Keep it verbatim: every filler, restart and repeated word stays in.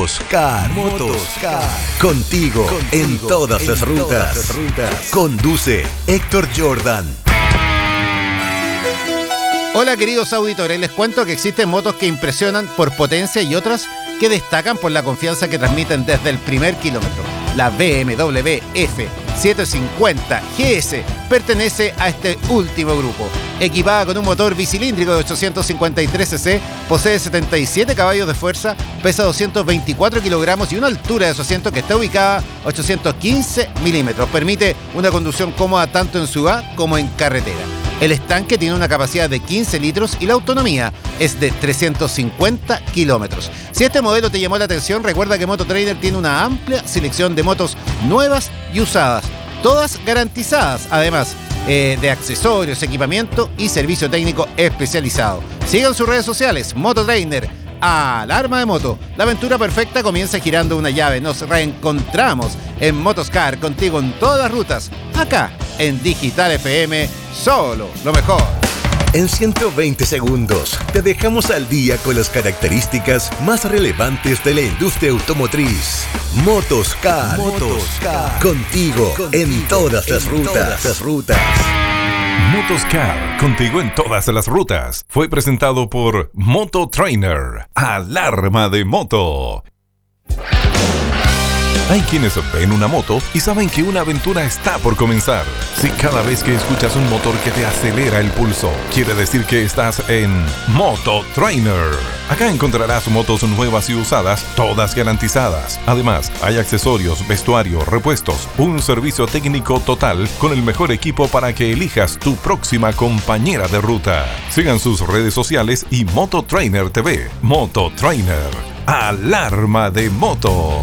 Motoscar. Motoscar. Contigo, Contigo en todas en las rutas. Todas las rutas. Conduce Héctor Jordan. Hola queridos auditores, les cuento que existen motos que impresionan por potencia y otras que destacan por la confianza que transmiten desde el primer kilómetro. La B M W F setecientos cincuenta G S pertenece a este último grupo. Equipada con un motor bicilíndrico de ochocientos cincuenta y tres cc, posee setenta y siete caballos de fuerza, pesa doscientos veinticuatro kilogramos y una altura de su asiento que está ubicada a ochocientos quince milímetros. Permite una conducción cómoda tanto en ciudad como en carretera. El estanque tiene una capacidad de quince litros y la autonomía es de trescientos cincuenta kilómetros. Si este modelo te llamó la atención, recuerda que Mototrainer tiene una amplia selección de motos nuevas y usadas, todas garantizadas, además eh, de accesorios, equipamiento y servicio técnico especializado. Sigan sus redes sociales, Mototrainer, alarma de moto. La aventura perfecta comienza girando una llave. Nos reencontramos en Motoscar, contigo en todas las rutas, acá en Digital F M, solo lo mejor. En ciento veinte segundos te dejamos al día con las características más relevantes de la industria automotriz. Motoscar, Motoscar. Contigo, contigo en todas las rutas. Todas las rutas. Motoscar, contigo en todas las rutas. Fue presentado por Mototrainer, alarma de moto. Hay quienes ven una moto y saben que una aventura está por comenzar. Si cada vez que escuchas un motor que te acelera el pulso, quiere decir que estás en Mototrainer. Acá encontrarás motos nuevas y usadas, todas garantizadas. Además, hay accesorios, vestuario, repuestos, un servicio técnico total con el mejor equipo para que elijas tu próxima compañera de ruta. Sigan sus redes sociales y Mototrainer T V. Mototrainer, alarma de moto.